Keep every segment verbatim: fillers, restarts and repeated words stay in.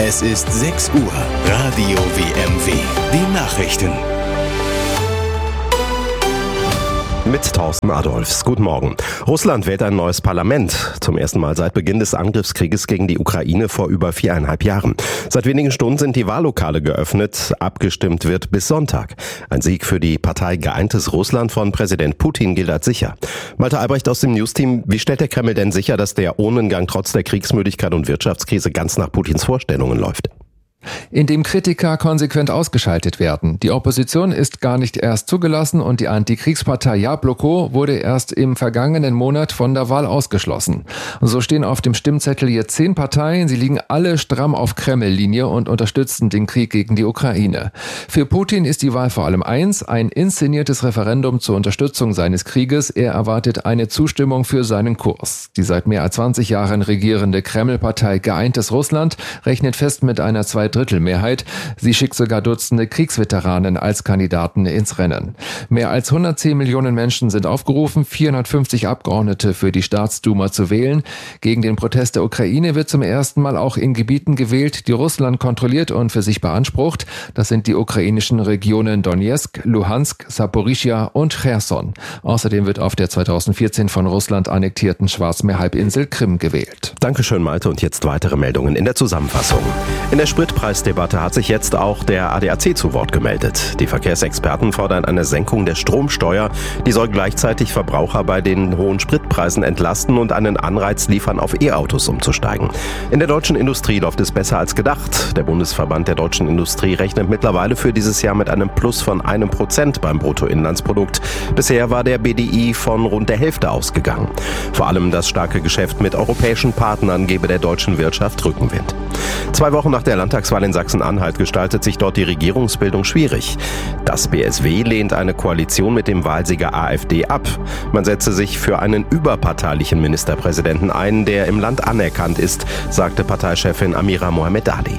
Es ist sechs Uhr. Radio W M W. Die Nachrichten. Mit Thorsten Adolfs. Guten Morgen. Russland wählt ein neues Parlament. Zum ersten Mal seit Beginn des Angriffskrieges gegen die Ukraine vor über viereinhalb Jahren. Seit wenigen Stunden sind die Wahllokale geöffnet. Abgestimmt wird bis Sonntag. Ein Sieg für die Partei Geeintes Russland von Präsident Putin gilt als sicher. Malte Albrecht aus dem Newsteam. Wie stellt der Kreml denn sicher, dass der Urnengang trotz der Kriegsmüdigkeit und Wirtschaftskrise ganz nach Putins Vorstellungen läuft? Indem Kritiker konsequent ausgeschaltet werden. Die Opposition ist gar nicht erst zugelassen und die Antikriegspartei Jabloko wurde erst im vergangenen Monat von der Wahl ausgeschlossen. So stehen auf dem Stimmzettel jetzt zehn Parteien. Sie liegen alle stramm auf Kreml-Linie und unterstützen den Krieg gegen die Ukraine. Für Putin ist die Wahl vor allem eins, ein inszeniertes Referendum zur Unterstützung seines Krieges. Er erwartet eine Zustimmung für seinen Kurs. Die seit mehr als zwanzig Jahren regierende Kreml-Partei Geeintes Russland rechnet fest mit einer Zweidrittelmehrheit. Sie schickt sogar Dutzende Kriegsveteranen als Kandidaten ins Rennen. Mehr als hundertzehn Millionen Menschen sind aufgerufen, vierhundertfünfzig Abgeordnete für die Staatsduma zu wählen. Gegen den Protest der Ukraine wird zum ersten Mal auch in Gebieten gewählt, die Russland kontrolliert und für sich beansprucht. Das sind die ukrainischen Regionen Donetsk, Luhansk, Saporischschja und Cherson. Außerdem wird auf der zweitausendvierzehn von Russland annektierten Schwarzmeerhalbinsel Krim gewählt. Dankeschön, Malte. Und jetzt weitere Meldungen in der Zusammenfassung. In der Spritpreisdebatte hat sich jetzt auch der A D A C zu Wort gemeldet. Die Verkehrsexperten fordern eine Senkung der Stromsteuer. Die soll gleichzeitig Verbraucher bei den hohen Spritpreisen entlasten und einen Anreiz liefern, auf E-Autos umzusteigen. In der deutschen Industrie läuft es besser als gedacht. Der Bundesverband der deutschen Industrie rechnet mittlerweile für dieses Jahr mit einem Plus von einem Prozent beim Bruttoinlandsprodukt. Bisher war der B D I von rund der Hälfte ausgegangen. Vor allem das starke Geschäft mit europäischen Partnern gebe der deutschen Wirtschaft Rückenwind. Zwei Wochen nach der Landtagswahl in Sachsen-Anhalt gestaltet sich dort die Regierungsbildung schwierig. Das B S W lehnt eine Koalition mit dem Wahlsieger AfD ab. Man setze sich für einen überparteilichen Ministerpräsidenten ein, der im Land anerkannt ist, sagte Parteichefin Amira Mohamedali.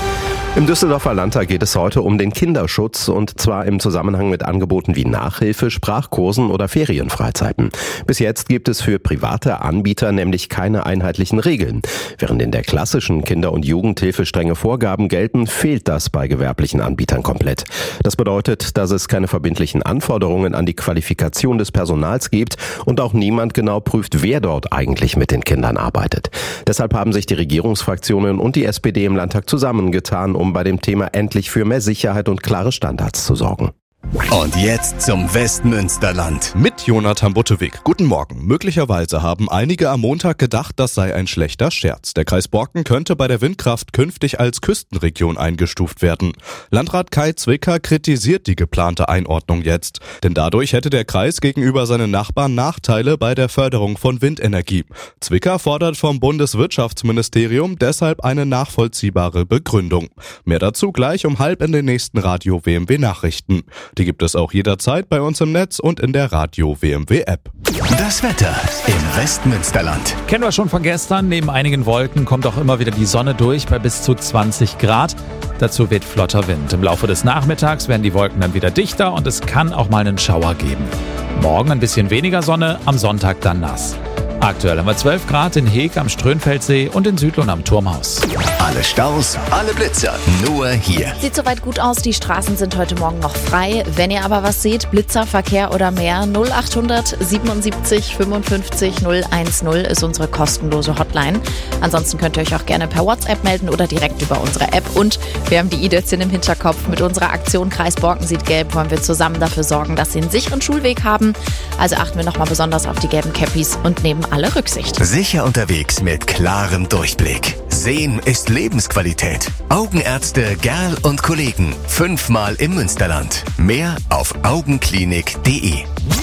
Im Düsseldorfer Landtag geht es heute um den Kinderschutz und zwar im Zusammenhang mit Angeboten wie Nachhilfe, Sprachkursen oder Ferienfreizeiten. Bis jetzt gibt es für private Anbieter nämlich keine einheitlichen Regeln. Während in der klassischen Kinder- und Jugendhilfe strenge Vorgaben gelten, fehlt das bei gewerblichen Anbietern komplett. Das bedeutet, dass es keine verbindlichen Anforderungen an die Qualifikation des Personals gibt und auch niemand genau prüft, wer dort eigentlich mit den Kindern arbeitet. Deshalb haben sich die Regierungsfraktionen und die S P D im Landtag zusammengetan, um um bei dem Thema endlich für mehr Sicherheit und klare Standards zu sorgen. Und jetzt zum Westmünsterland. Mit Jonathan Buttewig. Guten Morgen. Möglicherweise haben einige am Montag gedacht, das sei ein schlechter Scherz. Der Kreis Borken könnte bei der Windkraft künftig als Küstenregion eingestuft werden. Landrat Kai Zwicker kritisiert die geplante Einordnung jetzt. Denn dadurch hätte der Kreis gegenüber seinen Nachbarn Nachteile bei der Förderung von Windenergie. Zwicker fordert vom Bundeswirtschaftsministerium deshalb eine nachvollziehbare Begründung. Mehr dazu gleich um halb in den nächsten Radio W M W Nachrichten. Die gibt es auch jederzeit bei uns im Netz und in der Radio W M W App. Das Wetter im Westmünsterland. Kennen wir schon von gestern. Neben einigen Wolken kommt auch immer wieder die Sonne durch bei bis zu zwanzig Grad. Dazu weht flotter Wind. Im Laufe des Nachmittags werden die Wolken dann wieder dichter und es kann auch mal einen Schauer geben. Morgen ein bisschen weniger Sonne, am Sonntag dann nass. Aktuell haben wir zwölf Grad in Heeg am Strönfeldsee und in Südlohn am Turmhaus. Alle Staus, alle Blitzer, nur hier. Sieht soweit gut aus, die Straßen sind heute Morgen noch frei. Wenn ihr aber was seht, Blitzer, Verkehr oder mehr, null achthundert siebenundsiebzig fünfundfünfzig null eins null ist unsere kostenlose Hotline. Ansonsten könnt ihr euch auch gerne per WhatsApp melden oder direkt über unsere App. Und wir haben die i-Dötzchen im Hinterkopf. Mit unserer Aktion Kreis Borken sieht gelb wollen wir zusammen dafür sorgen, dass sie einen sicheren Schulweg haben. Also achten wir nochmal besonders auf die gelben Cappies und nehmen alle Rücksicht. Sicher unterwegs mit klarem Durchblick. Sehen ist Lebensqualität. Augenärzte Gerl und Kollegen. Fünfmal im Münsterland. Mehr auf augenklinik punkt de.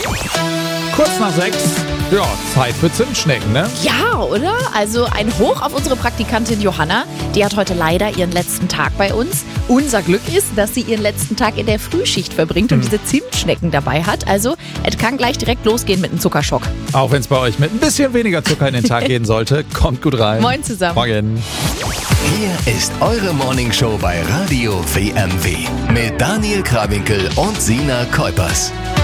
Kurz nach sechs, ja, Zeit für Zimtschnecken, ne? Ja, oder? Also ein Hoch auf unsere Praktikantin Johanna. Die hat heute leider ihren letzten Tag bei uns. Unser Glück ist, dass sie ihren letzten Tag in der Frühschicht verbringt und hm. diese Zimtschnecken dabei hat. Also es kann gleich direkt losgehen mit einem Zuckerschock. Auch wenn es bei euch mit ein bisschen weniger Zucker in den Tag gehen sollte, kommt gut rein. Moin zusammen. Morgen. Hier ist eure Morningshow bei Radio W M W mit Daniel Krawinkel und Sina Kuipers.